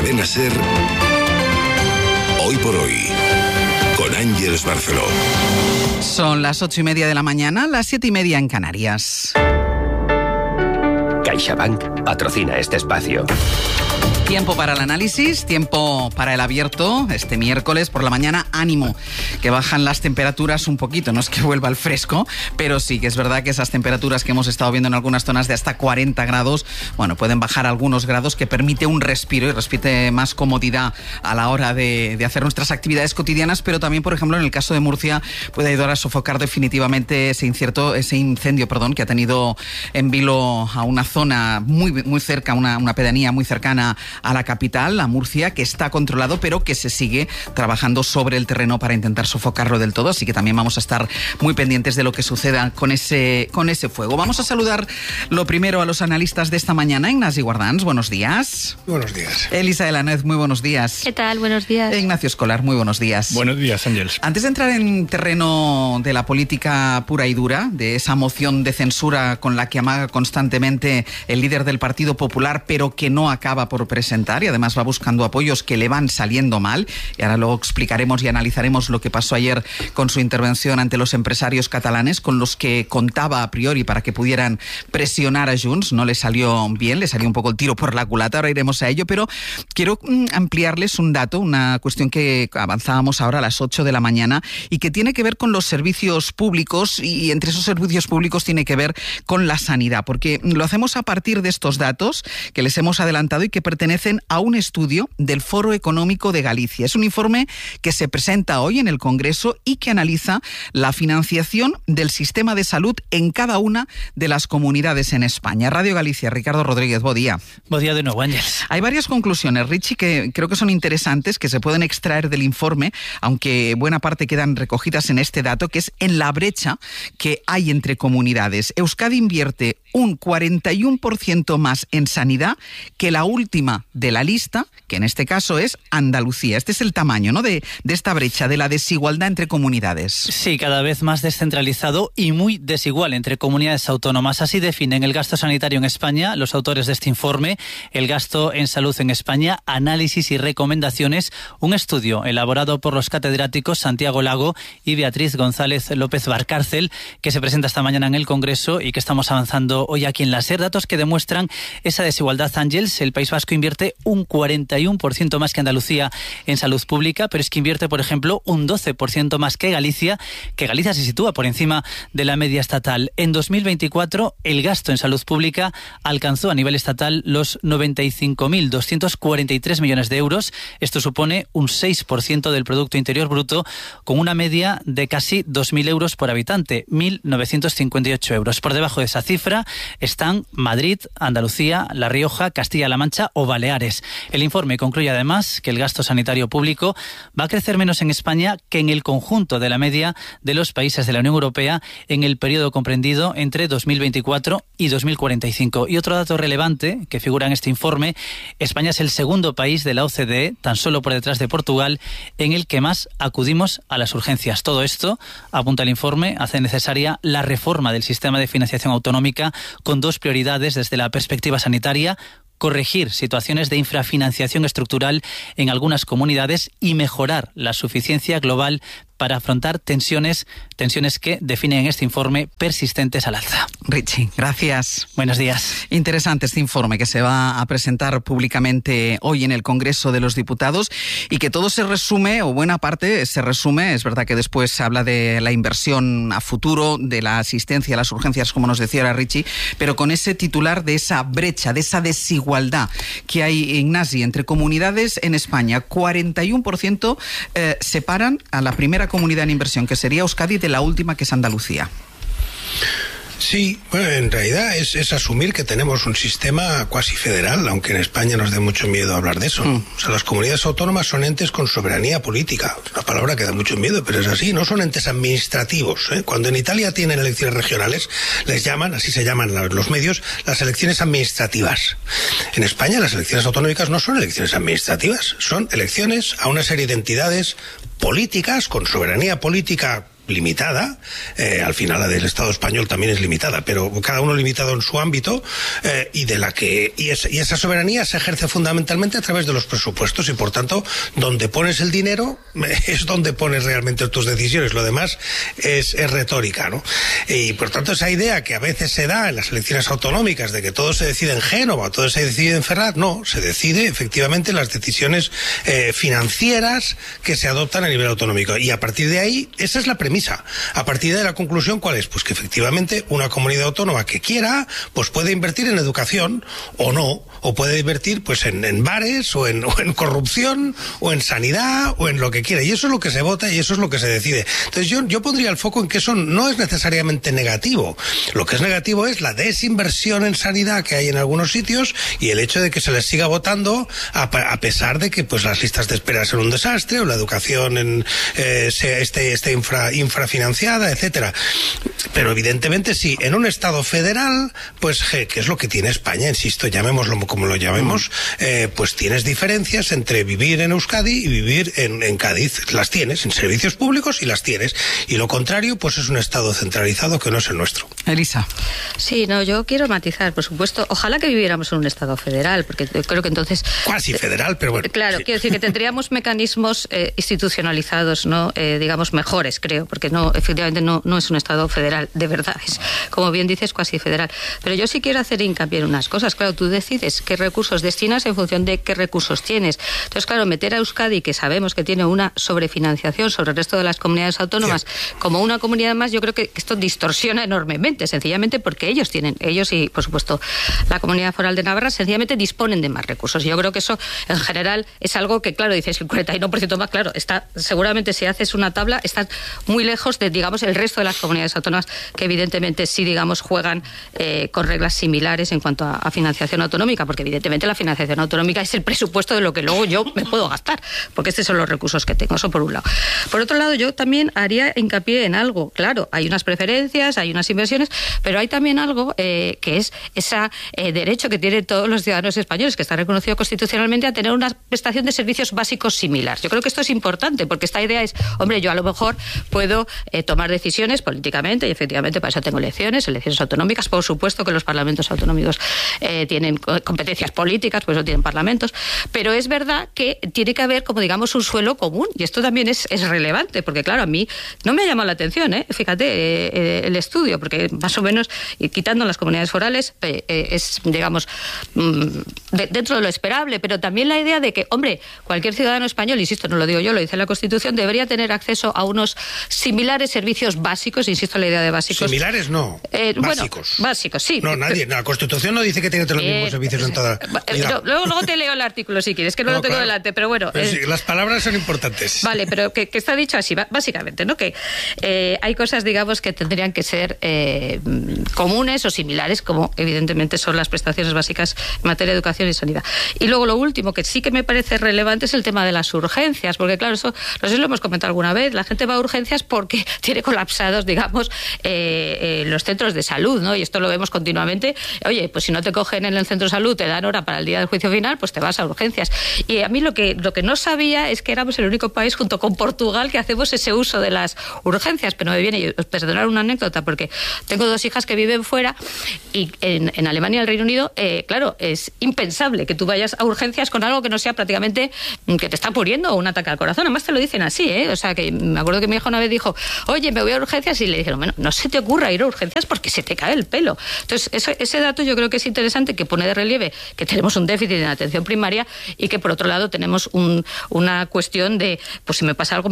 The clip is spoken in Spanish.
Cadena SER, Hoy por Hoy, con Ángeles Barceló. Son las 8:30 de la mañana, las 7:30 en Canarias. CaixaBank patrocina este espacio. Tiempo para el análisis, tiempo para el abierto. Este miércoles por la mañana, ánimo, que bajan las temperaturas un poquito. No es que vuelva el fresco, pero sí que es verdad que esas temperaturas que hemos estado viendo en algunas zonas de hasta 40 grados, bueno, pueden bajar algunos grados, que permite un respiro y respite más comodidad a la hora de hacer nuestras actividades cotidianas, pero también, por ejemplo, en el caso de Murcia, puede ayudar a sofocar definitivamente ese incendio que ha tenido en vilo a una zona muy cerca, una pedanía muy cercana a la capital, a Murcia, que está controlado, pero que se sigue trabajando sobre el terreno para intentar sofocarlo del todo, así que también vamos a estar muy pendientes de lo que suceda con ese fuego. Vamos a saludar lo primero a los analistas de esta mañana. Ignasi Guardans, buenos días. Buenos días. Elisa de la Nuez, muy buenos días. ¿Qué tal? Buenos días. Ignacio Escolar, muy buenos días. Buenos días, Ángeles. Antes de entrar en terreno de la política pura y dura, de esa moción de censura con la que amaga constantemente el líder del Partido Popular, pero que no acaba por presentar, y además va buscando apoyos que le van saliendo mal, y ahora luego explicaremos y analizaremos lo que pasó ayer con su intervención ante los empresarios catalanes, con los que contaba a priori para que pudieran presionar a Junts. No le salió bien, le salió un poco el tiro por la culata, ahora iremos a ello, pero quiero ampliarles un dato, una cuestión que avanzábamos ahora a las 8 de la mañana y que tiene que ver con los servicios públicos, y entre esos servicios públicos tiene que ver con la sanidad, porque lo hacemos a partir de estos datos que les hemos adelantado y que pertenecen a un estudio del Foro Económico de Galicia. Es un informe que se presenta hoy en el Congreso y que analiza la financiación del sistema de salud en cada una de las comunidades en España. Radio Galicia, Ricardo Rodríguez, buen día. Buen día de nuevo, Ángeles. Hay varias conclusiones, Richie, que creo que son interesantes, que se pueden extraer del informe, aunque buena parte quedan recogidas en este dato, que es en la brecha que hay entre comunidades. Euskadi invierte un 41% más en sanidad que la última de la lista, que en este caso es Andalucía. Este es el tamaño, ¿no?, de esta brecha, de la desigualdad entre comunidades. Sí, cada vez más descentralizado y muy desigual entre comunidades autónomas. Así definen el gasto sanitario en España los autores de este informe, el gasto en salud en España, análisis y recomendaciones, un estudio elaborado por los catedráticos Santiago Lago y Beatriz González López Barcárcel, que se presenta esta mañana en el Congreso y que estamos avanzando hoy aquí en la SER. Datos que demuestran esa desigualdad, Ángeles. El País Vasco invierte un 41% más que Andalucía en salud pública, pero es que invierte, por ejemplo, un 12% más que Galicia se sitúa por encima de la media estatal. En 2024, el gasto en salud pública alcanzó a nivel estatal los 95.243 millones de euros. Esto supone un 6% del Producto Interior Bruto, con una media de casi 2.000 euros por habitante, 1.958 euros. Por debajo de esa cifra están Madrid, Andalucía, La Rioja, Castilla-La Mancha o Baleares. El informe concluye además que el gasto sanitario público va a crecer menos en España que en el conjunto de la media de los países de la Unión Europea en el periodo comprendido entre 2024 y 2045. Y otro dato relevante que figura en este informe: España es el segundo país de la OCDE, tan solo por detrás de Portugal, en el que más acudimos a las urgencias. Todo esto, apunta el informe, hace necesaria la reforma del sistema de financiación autonómica, con dos prioridades desde la perspectiva sanitaria: corregir situaciones de infrafinanciación estructural en algunas comunidades y mejorar la suficiencia global para afrontar tensiones que definen en este informe persistentes al alza. Richie, gracias. Buenos días. Interesante este informe que se va a presentar públicamente hoy en el Congreso de los Diputados y que todo se resume, o buena parte se resume, es verdad que después se habla de la inversión a futuro, de la asistencia a las urgencias, como nos decía ahora Richie, pero con ese titular de esa brecha, de esa desigualdad que hay, Ignasi, entre comunidades en España. 41% separan a la primera comunidad en inversión, que sería Euskadi, de la última, que es Andalucía. Sí, bueno, en realidad es asumir que tenemos un sistema cuasi federal, aunque en España nos dé mucho miedo hablar de eso. O sea, las comunidades autónomas son entes con soberanía política. Es una palabra que da mucho miedo, pero es así. No son entes administrativos, ¿eh? Cuando en Italia tienen elecciones regionales, les llaman, así se llaman los medios, las elecciones administrativas. En España las elecciones autonómicas no son elecciones administrativas, son elecciones a una serie de entidades políticas con soberanía política limitada, al final la del Estado español también es limitada, pero cada uno limitado en su ámbito, y esa soberanía se ejerce fundamentalmente a través de los presupuestos, y por tanto donde pones el dinero es donde pones realmente tus decisiones. Lo demás es retórica, ¿no? Y por tanto esa idea que a veces se da en las elecciones autonómicas de que todo se decide en Génova, todo se decide en Ferraz, no, se decide efectivamente las decisiones financieras que se adoptan a nivel autonómico, y a partir de ahí esa es la premisa. A partir de la conclusión, ¿cuál es? Pues que efectivamente una comunidad autónoma que quiera, pues puede invertir en educación o no, o puede invertir pues en bares o en corrupción o en sanidad o en lo que quiera, y eso es lo que se vota y eso es lo que se decide. Entonces yo pondría el foco en que eso no es necesariamente negativo. Lo que es negativo es la desinversión en sanidad que hay en algunos sitios y el hecho de que se les siga votando a pesar de que pues las listas de espera son un desastre o la educación esté infrafinanciada, etcétera. Pero evidentemente sí, en un Estado federal, pues que es lo que tiene España, insisto, llamémoslo como lo llamemos, pues tienes diferencias entre vivir en Euskadi y vivir en Cádiz. Las tienes en servicios públicos y las tienes. Y lo contrario, pues es un Estado centralizado que no es el nuestro. Elisa. Sí, no, yo quiero matizar, por supuesto. Ojalá que viviéramos en un Estado federal, porque creo que entonces... Cuasi federal, pero bueno. Claro, sí. Quiero decir que tendríamos mecanismos institucionalizados, ¿no? Digamos, mejores, creo, porque no, efectivamente no es un Estado federal, de verdad. Es, como bien dices, cuasi federal. Pero yo sí quiero hacer hincapié en unas cosas. Claro, tú decides qué recursos destinas en función de qué recursos tienes. Entonces, claro, meter a Euskadi, que sabemos que tiene una sobrefinanciación sobre el resto de las comunidades autónomas, como una comunidad más, yo creo que esto distorsiona enormemente, sencillamente porque ellos y, por supuesto, la Comunidad Foral de Navarra, sencillamente disponen de más recursos. Yo creo que eso, en general, es algo que, claro, dices, el 41% más, claro, está, seguramente si haces una tabla, está muy lejos de, digamos, el resto de las comunidades autónomas, que evidentemente sí, digamos, juegan con reglas similares en cuanto a financiación autonómica, porque evidentemente la financiación autonómica es el presupuesto de lo que luego yo me puedo gastar, porque estos son los recursos que tengo, eso por un lado. Por otro lado, yo también haría hincapié en algo, claro, hay unas preferencias, hay unas inversiones, pero hay también algo que es ese derecho que tienen todos los ciudadanos españoles, que está reconocido constitucionalmente, a tener una prestación de servicios básicos similar. Yo creo que esto es importante, porque esta idea es, hombre, yo a lo mejor puedo tomar decisiones políticamente, y efectivamente para eso tengo elecciones autonómicas, por supuesto que los parlamentos autonómicos tienen competencias políticas, pues eso tienen parlamentos, pero es verdad que tiene que haber, como digamos, un suelo común, y esto también es relevante, porque claro, a mí no me ha llamado la atención, fíjate, el estudio, porque más o menos, quitando las comunidades forales, es, digamos, dentro de lo esperable, pero también la idea de que, hombre, cualquier ciudadano español, insisto, no lo digo yo, lo dice la Constitución, debería tener acceso a unos similares servicios básicos, insisto en la idea de básicos. Similares no, básicos. Bueno, básicos, sí. No, nadie, la Constitución no dice que tiene que tener los mismos servicios en toda... Luego te leo el artículo si quieres, que no lo tengo delante, pero bueno. Pero sí, las palabras son importantes. Vale, pero que está dicho así, básicamente, ¿no? Que hay cosas, digamos, que tendrían que ser comunes o similares, como evidentemente son las prestaciones básicas en materia de educación y sanidad. Y luego lo último, que sí que me parece relevante, es el tema de las urgencias, porque claro, eso, no sé si lo hemos comentado alguna vez, la gente va a urgencias porque tiene colapsados, digamos, los centros de salud, ¿no? Y esto lo vemos continuamente. Oye, pues si no te cogen en el centro de salud, te dan hora para el día del juicio final, pues te vas a urgencias. Y a mí lo que no sabía es que éramos el único país, junto con Portugal, que hacemos ese uso de las urgencias. Pero me viene, perdonar una anécdota, porque tengo 2 hijas que viven fuera, y en Alemania y el Reino Unido, claro, es impensable que tú vayas a urgencias con algo que no sea prácticamente que te está muriendo o un ataque al corazón. Además te lo dicen así, O sea, que me acuerdo que mi hija una vez dijo, oye, me voy a urgencias, y le dijeron, bueno, no se te ocurra ir a urgencias porque se te cae el pelo. Entonces, ese dato yo creo que es interesante, que pone de relieve que tenemos un déficit en atención primaria y que por otro lado tenemos una cuestión de, pues si me pasa algo